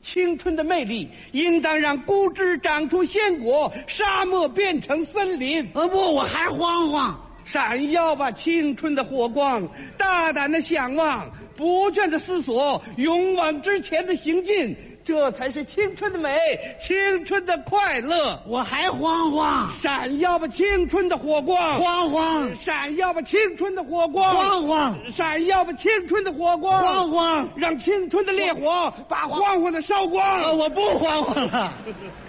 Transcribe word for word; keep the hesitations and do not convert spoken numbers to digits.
青春的魅力应当让枯枝长出鲜果，沙漠变成森林。 呃不，我还慌慌。 闪耀吧青春的火光，大胆的向往，不倦的思索，勇往直前的行进，这才是青春的美，青春的快乐。 我还慌慌。 闪耀吧青春的火光， 慌慌。 闪耀吧青春的火光， 慌慌。 闪耀吧青春的火光， 慌慌。 让青春的烈火把慌慌的烧光。 呃，我不慌慌了。